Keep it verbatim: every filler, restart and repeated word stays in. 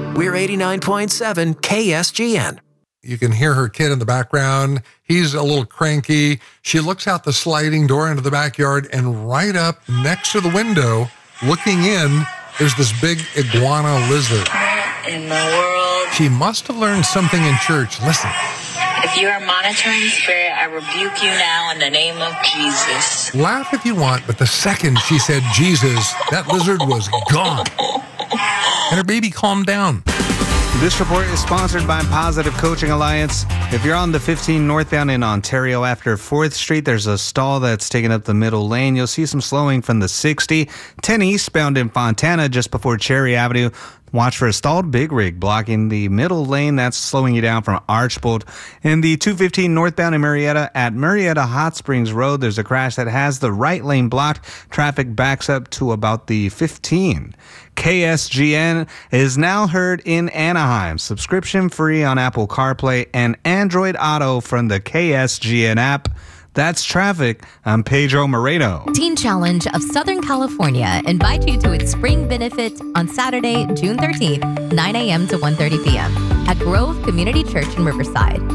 We're eighty-nine point seven K S G N. You can hear her kid in the background. He's a little cranky. She looks out the sliding door into the backyard, and right up next to the window, looking in, there's this big iguana lizard. In the world. She must have learned something in church. Listen. If you are monitoring spirit, I rebuke you now in the name of Jesus. Laugh if you want, but the second she said Jesus, that lizard was gone. And her baby calmed down. This report is sponsored by Positive Coaching Alliance. If you're on the fifteen northbound in Ontario after fourth Street, there's a stall that's taking up the middle lane. You'll see some slowing from the sixty. ten eastbound in Fontana just before Cherry Avenue. Watch for a stalled big rig blocking the middle lane. That's slowing you down from Archbold. In the two fifteen northbound in Marietta at Marietta Hot Springs Road, there's a crash that has the right lane blocked. Traffic backs up to about the fifteen. K S G N is now heard in Anaheim. Subscription free on Apple CarPlay and Android Auto from the K S G N app. That's traffic. I'm Pedro Moreno. Teen Challenge of Southern California invites you to its spring benefit on Saturday, June thirteenth, nine a.m. to one thirty p.m. at Grove Community Church in Riverside.